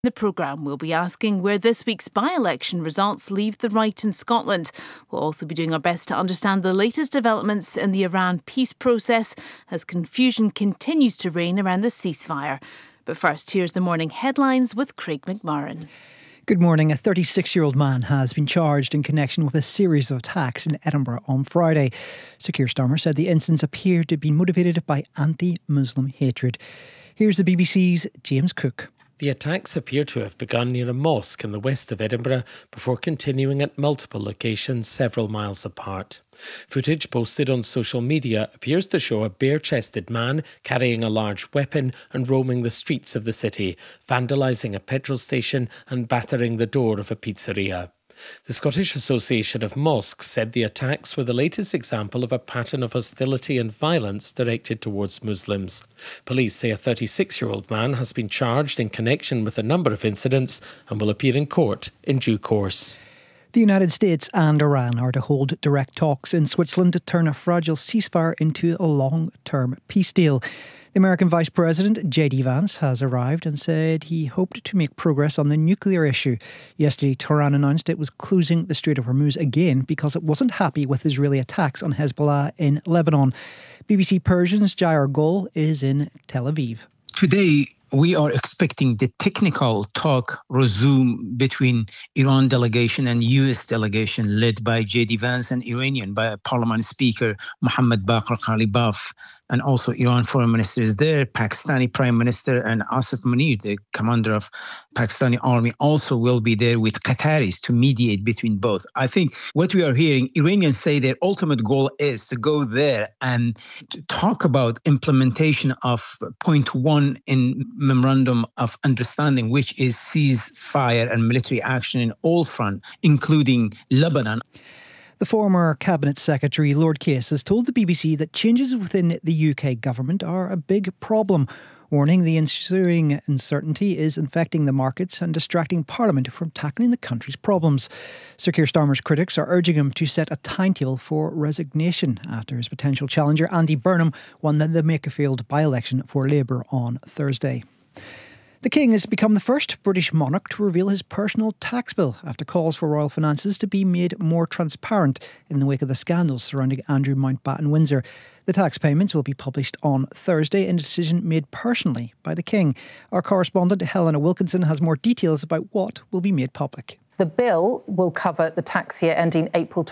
The programme will be asking where this week's by-election results leave the right in Scotland. We'll also be doing our best to understand the latest developments in the Iran peace process as confusion continues to reign around the ceasefire. But first, here's the morning headlines with Craig McMurran. Good morning. A 36-year-old man has been charged in connection with a series of attacks in Edinburgh on Friday. Sir Keir Starmer said the incidents appear to be motivated by anti-Muslim hatred. Here's the BBC's James Cook. The attacks appear to have begun near a mosque in the west of Edinburgh before continuing at multiple locations several miles apart. Footage posted on social media appears to show a bare-chested man carrying a large weapon and roaming the streets of the city, vandalising a petrol station and battering the door of a pizzeria. The Scottish Association of Mosques said the attacks were the latest example of a pattern of hostility and violence directed towards Muslims. Police say a 36-year-old man has been charged in connection with a number of incidents and will appear in court in due course. The United States and Iran are to hold direct talks in Switzerland to turn a fragile ceasefire into a long-term peace deal. The American Vice President, J.D. Vance, has arrived and said he hoped to make progress on the nuclear issue. Yesterday, Tehran announced it was closing the Strait of Hormuz again because it wasn't happy with Israeli attacks on Hezbollah in Lebanon. BBC Persian's Jair Gol is in Tel Aviv. Today, we are expecting the technical talk resume between Iran delegation and U.S. delegation led by J.D. Vance and Iranian by Parliament Speaker Mohammad Baqir Ghalibaf. And also Iran foreign minister is there, Pakistani Prime Minister and Asif Munir, the commander of Pakistani army, also will be there with Qataris to mediate between both. I think what we are hearing, Iranians say their ultimate goal is to go there and to talk about implementation of point one in Memorandum of Understanding, which is ceasefire and military action in all fronts, including Lebanon. The former Cabinet Secretary, Lord Case, has told the BBC that changes within the UK government are a big problem, warning the ensuing uncertainty is infecting the markets and distracting Parliament from tackling the country's problems. Sir Keir Starmer's critics are urging him to set a timetable for resignation after his potential challenger, Andy Burnham, won the Makerfield by-election for Labour on Thursday. The King has become the first British monarch to reveal his personal tax bill after calls for royal finances to be made more transparent in the wake of the scandals surrounding Andrew Mountbatten Windsor. The tax payments will be published on Thursday in a decision made personally by the King. Our correspondent Helena Wilkinson has more details about what will be made public. The bill will cover the tax year ending April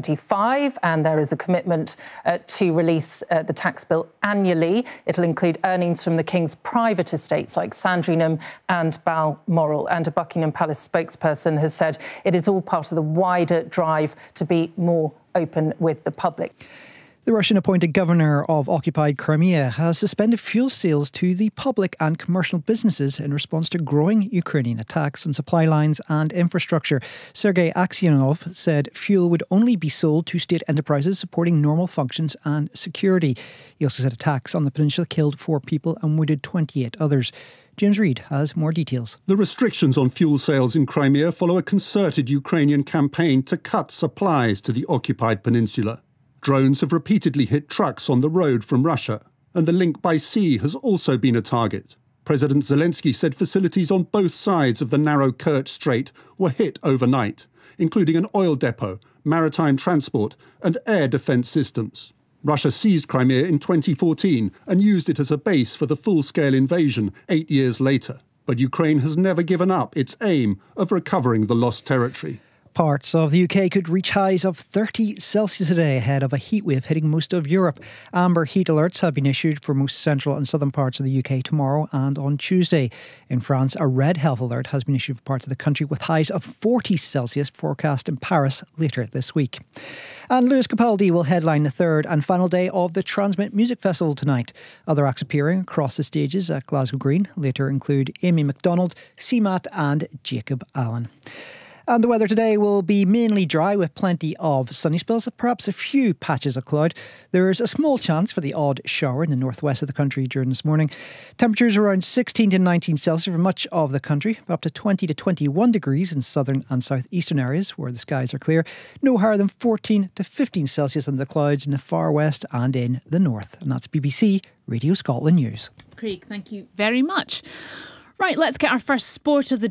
2025, and there is a commitment to release the tax bill annually. It'll include earnings from the King's private estates like Sandringham and Balmoral. And a Buckingham Palace spokesperson has said it is all part of the wider drive to be more open with the public. The Russian-appointed governor of occupied Crimea has suspended fuel sales to the public and commercial businesses in response to growing Ukrainian attacks on supply lines and infrastructure. Sergei Aksyonov said fuel would only be sold to state enterprises supporting normal functions and security. He also said attacks on the peninsula killed 4 people and wounded 28 others. James Reid has more details. The restrictions on fuel sales in Crimea follow a concerted Ukrainian campaign to cut supplies to the occupied peninsula. Drones have repeatedly hit trucks on the road from Russia, and the link by sea has also been a target. President Zelensky said facilities on both sides of the narrow Kerch Strait were hit overnight, including an oil depot, maritime transport, and air defence systems. Russia seized Crimea in 2014 and used it as a base for the full-scale invasion 8 years later. But Ukraine has never given up its aim of recovering the lost territory. Parts of the UK could reach highs of 30 Celsius today ahead of a heatwave hitting most of Europe. Amber heat alerts have been issued for most central and southern parts of the UK tomorrow and on Tuesday. In France, a red health alert has been issued for parts of the country with highs of 40 Celsius forecast in Paris later this week. And Lewis Capaldi will headline the third and final day of the Transmit Music Festival tonight. Other acts appearing across the stages at Glasgow Green later include Amy MacDonald, CMAT and Jacob Allen. And the weather today will be mainly dry with plenty of sunny spells, perhaps a few patches of cloud. There is a small chance for the odd shower in the northwest of the country during this morning. Temperatures around 16 to 19 Celsius for much of the country, up to 20 to 21 degrees in southern and southeastern areas where the skies are clear. No higher than 14 to 15 Celsius in the clouds in the far west and in the north. And that's BBC Radio Scotland News. Craig, thank you very much. Right, let's get our first sport of the